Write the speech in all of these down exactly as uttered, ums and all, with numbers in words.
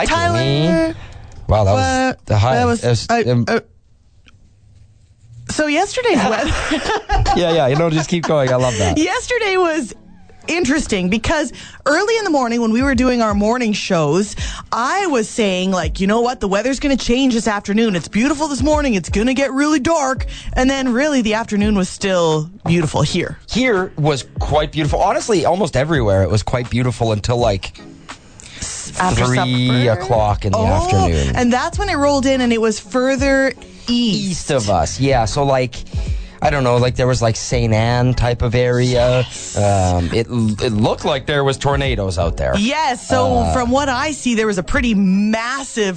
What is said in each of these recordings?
Hi, Tyler. Jamie. Wow, that was What? the high. That was, It was, I- um, uh, so yesterday's weather. yeah, yeah. You know, just keep going. I love that. Yesterday was interesting because early in the morning when we were doing our morning shows, I was saying, like, you know what, the weather's going to change this afternoon. It's beautiful this morning. It's going to get really dark. And then really the afternoon was still beautiful here. Here was quite beautiful. Honestly, almost everywhere it was quite beautiful until like After three supper. o'clock in the Oh, afternoon. and that's when it rolled in and it was further east. East of us, yeah. So like, I don't know, like there was like Saint Anne type of area. Um, it it looked like there was tornadoes out there. Yes, so Uh, from what I see, there was a pretty massive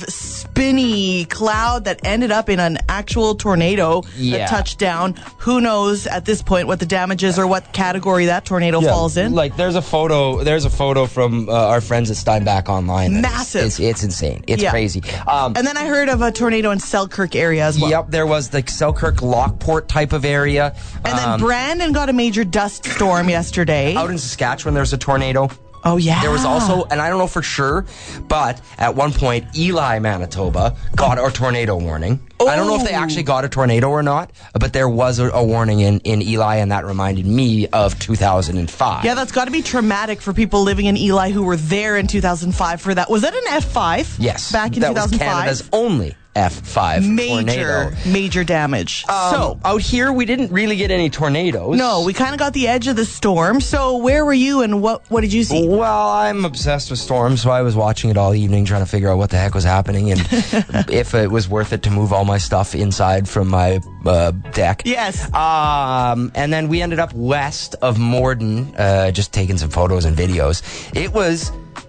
spinny cloud that ended up in an actual tornado Yeah. that touched down. Who knows at this point what the damage is or what category that tornado Yeah, falls in? Like there's a photo. There's a photo from uh, our friends at Steinbach Online. and it's- Massive. It's, it's insane. It's Yeah. crazy. Um, And then I heard of a tornado in Selkirk area as well. Yep, there was the Selkirk Lockport type of area. And then Um, Brandon got a major dust storm yesterday. out in Saskatchewan, there was a tornado. Oh, yeah. There was also, and I don't know for sure, but at one point, Eli, Manitoba, got a tornado warning. I don't know if they Oh. actually got a tornado or not, but there was a, a warning in, in Eli, and that reminded me of two thousand five. Yeah, that's got to be traumatic for people living in Eli who were there in two thousand five for that. Was that an F five? Yes. Back in that two thousand five? was Canada's only F five Major, tornado. major damage. Um, so, out here, we didn't really get any tornadoes. no, we kind of got the edge of the storm. So, where were you and what what did you see? Well, I'm obsessed with storms, so I was watching it all evening trying to figure out what the heck was happening and if it was worth it to move all my stuff inside from my uh, deck. Yes. Um, and then we ended up west of Morden, uh, just taking some photos and videos. It was...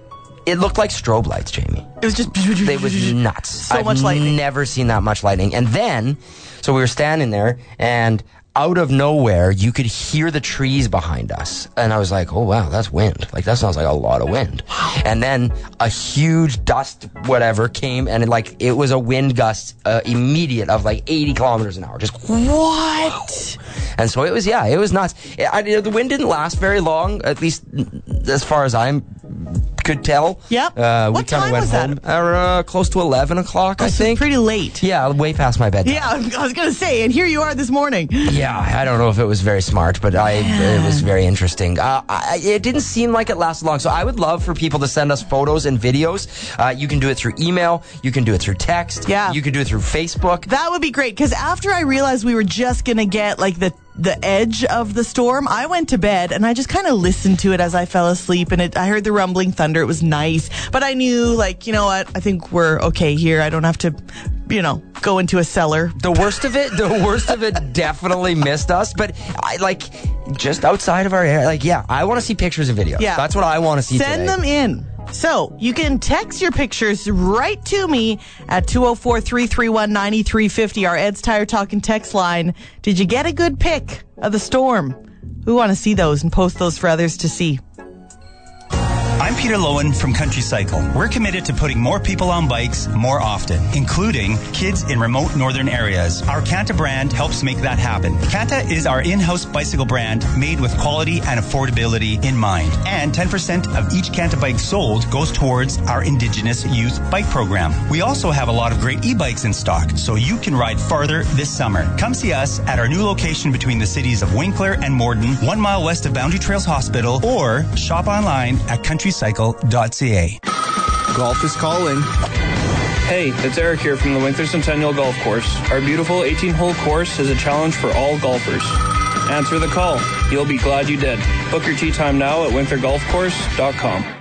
It looked like strobe lights, Jamie. It was just... It was nuts. So I've much lightning. never seen that much lightning. And then, so we were standing there, and out of nowhere, you could hear the trees behind us. And I was like, oh, wow, that's wind. Like, that sounds like a lot of wind. And then a huge dust, whatever, came, and it, like, it was a wind gust uh, immediate of like eighty kilometers an hour. Just, What? and so it was, yeah, it was nuts. I, I, the wind didn't last very long, at least as far as I'm could tell. Yep. Uh, we What kinda time went was that? home, Uh, close to eleven o'clock, I This is think. pretty late. Yeah, way past my bedtime. Yeah, I was going to say, and here you are this morning. Yeah, I don't know if it was very smart, but I it was very interesting. Uh, I, it didn't seem like it lasted long, so I would love for people to send us photos and videos. Uh, you can do it through email, you can do it through text, Yeah. you can do it through Facebook. That would be great, because after I realized we were just going to get, like, the the edge of the storm, I went to bed and I just kind of listened to it as I fell asleep, and it, I heard the rumbling thunder. It was nice, but I knew, like, you know what, I think we're okay here. I don't have to, you know, go into a cellar. The worst of it, the worst of it definitely missed us, but I like just outside of our area, like, yeah, I want to see pictures and videos. Yeah. That's what I want to see Send today. them in. So you can text your pictures right to me at two oh four, three three one, nine three five oh, our Ed's Tire Talking text line. Did you get a good pic of the storm? We want to see those and post those for others to see. I'm Peter Lowen from Country Cycle. We're committed to putting more people on bikes more often, including kids in remote northern areas. Our Kanta brand helps make that happen. Kanta is our in-house bicycle brand made with quality and affordability in mind. And ten percent of each Kanta bike sold goes towards our Indigenous Youth Bike Program. We also have a lot of great e-bikes in stock, so you can ride farther this summer. Come see us at our new location between the cities of Winkler and Morden, one mile west of Boundary Trails Hospital, or shop online at country cycle dot c a. Golf is calling. Hey, it's Eric here from the Winkler Centennial Golf Course. Our beautiful eighteen-hole course is a challenge for all golfers. Answer the call. You'll be glad you did. Book your tee time now at winkler golf course dot com.